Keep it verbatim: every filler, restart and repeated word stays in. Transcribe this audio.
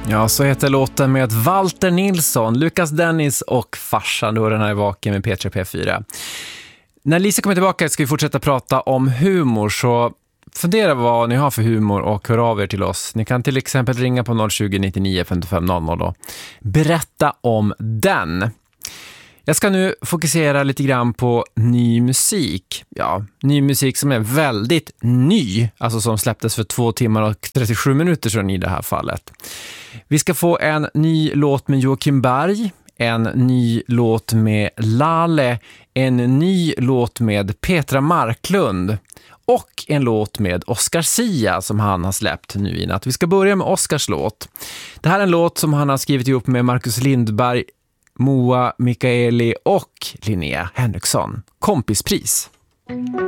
Ja, så heter låten med Walter Nilsson, Lukas Dennis och farsan då, den här vaken med P tre P fyra. När Lisa kommer tillbaka ska vi fortsätta prata om humor, så fundera vad ni har för humor och hör av er till oss. Ni kan till exempel ringa på noll tjugo, nittionio, femtiofem noll noll och berätta om den. Jag ska nu fokusera lite grann på ny musik. Ja, ny musik som är väldigt ny, alltså som släpptes för två timmar och trettiosju minuter sedan i det här fallet. Vi ska få en ny låt med Joakim Berg, en ny låt med Lale, en ny låt med Petra Marklund och en låt med Oscar Sia som han har släppt nu i natt. Vi ska börja med Oscars låt. Det här är en låt som han har skrivit ihop med Marcus Lindberg, Moa Mikaeli och Linnea Henriksson. Kompispris.